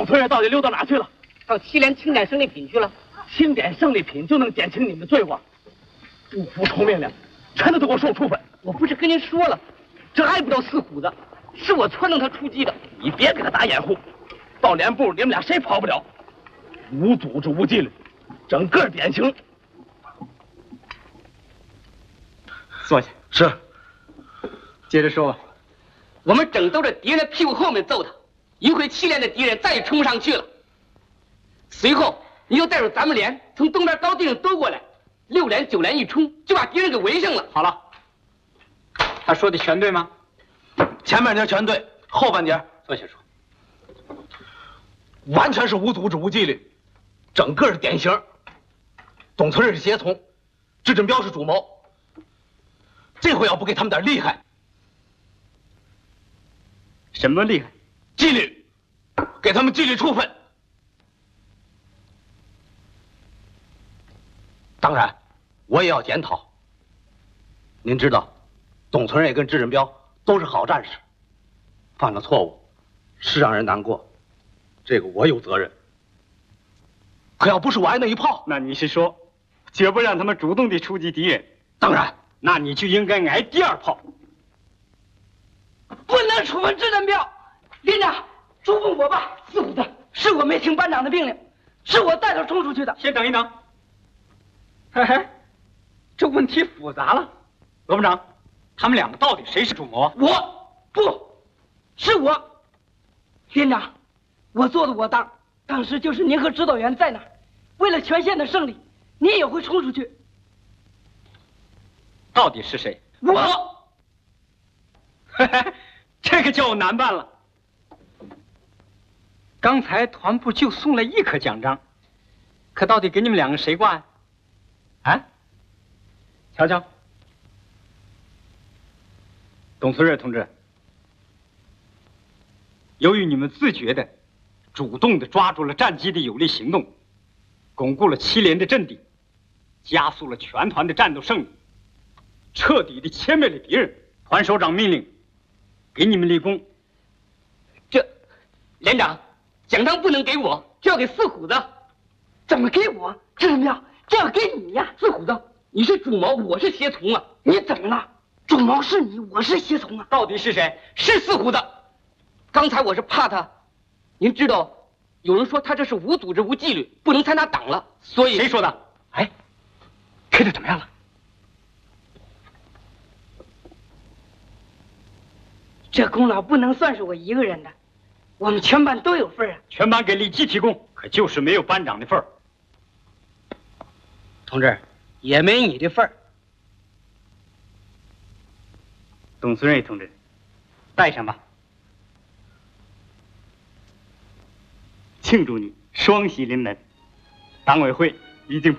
村人到底溜到哪去了？ 到7连清点胜利品去了。 清点胜利品就能减轻你们的罪过？不服从命令，全都给我受处分！ 我不是跟您说了，这碍不到四虎子，是我撺掇他出击的。 你别给他打掩护，到连部你们俩谁跑不了？无组织无纪律，整个典型。 坐下。 是。 接着说吧。 我们正兜着敌人的屁股后面揍他，一会7连的敌人再也冲不上去了。随后你又带着咱们连从东边高地上兜过来，6连9连一冲，就把敌人给围上了。 好了，他说的全对吗？ 前半截全对，后半截坐下说。 完全是无组织无纪律，整个是典型。董存瑞是胁从，智振彪是主谋。这回要不给他们点厉害， 什么厉害？ 纪律，给他们纪律处分。当然，我也要检讨。您知道，董存瑞跟智振彪都是好战士，犯了错误是让人难过，这个我有责任。可要不是我挨那一炮， 那你是说，绝不让他们主动地出击敌人？ 当然， 那你就应该挨第2炮。 不能处分智振彪，连长，处分我吧。四虎子，是我没听班长的命令，是我带头冲出去的。 先等一等。嘿嘿，这问题复杂了。罗部长，他们两个到底谁是主谋啊？ 是我。连长，我做的我当，当时就是您和指导员在那儿，为了全县的胜利，你也会冲出去。 到底是谁？ 我。 嘿嘿，这个叫我难办了。刚才团部就送了1颗奖章，可到底给你们两个谁挂呀？啊？瞧瞧，董存瑞同志，由于你们自觉的、主动的抓住了战机的有力行动，巩固了7连的阵地，加速了全团的战斗胜利，彻底的歼灭了敌人，团首长命令给你们立功。 这，连长，奖章不能给我，就要给四虎子。怎么给我？智振彪，这要给你呀。四虎子，你是主谋，我是胁从啊。你怎么了？主谋是你，我是胁从啊。 到底是谁？ 是四虎子。刚才我是怕他，您知道，有人说他这是无组织无纪律，不能参加党了，所以。 谁说的？哎，开的怎么样了？ 这功劳不能算是我一个人的，我们全班都有份啊。 全班给李基提供，可就是没有班长的份儿。 同志，也没你的份儿。 董存瑞同志，带上吧，庆祝你双喜临门。党委会已经